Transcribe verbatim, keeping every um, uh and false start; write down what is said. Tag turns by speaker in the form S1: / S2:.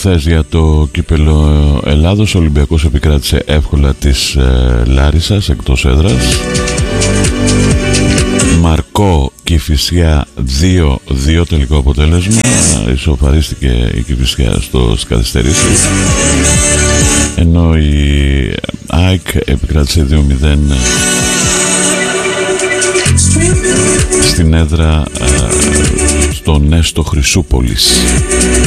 S1: χθες για το κύπελο Ελλάδος. Ο Ολυμπιακός επικράτησε εύκολα της ε, Λάρισσας εκτός έδρας. Μαρκό Κηφισιά δύο δύο τελικό αποτέλεσμα. Ισοφαρίστηκε η Κηφισιά στο καθυστερήσεις, ενώ η ΑΕΚ επικράτησε δύο μηδέν στην έδρα ε, στο Νέστο Χρυσούπολης.